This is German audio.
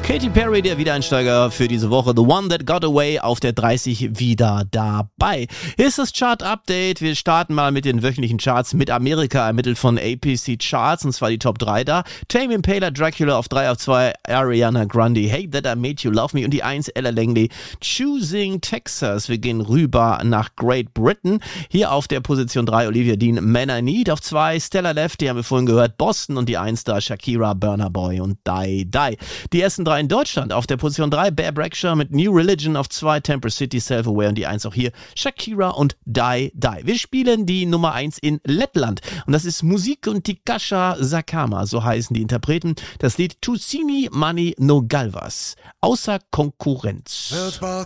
Katy Perry, der Wiedereinsteiger für diese Woche. The One That Got Away auf der 30 wieder dabei. Hier ist das Chart-Update. Wir starten mal mit den wöchentlichen Charts mit Amerika, ermittelt von APC Charts, und zwar die Top 3 da. Tame Impala, Dracula auf 3, auf 2 Ariana Grande, Hey That I Made You Love Me, und die 1 Ella Langley, Choosing Texas. Wir gehen rüber nach Great Britain. Hier auf der Position 3 Olivia Dean, Man I Need, auf 2 Stella Left, die haben wir vorhin gehört, Boston, und die 1 da Shakira, Burna Boy und Die Die. Die ersten 3 in Deutschland. Auf der Position 3 Bear Bradshaw mit New Religion, auf 2 Temper City, Self-Aware, und die 1 auch hier Shakira und Die Die. Wir spielen die Nummer 1 in Lettland, und das ist Musik und Tikasha Sakama, so heißen die Interpreten. Das Lied Tusini Mani no Galvas, außer Konkurrenz.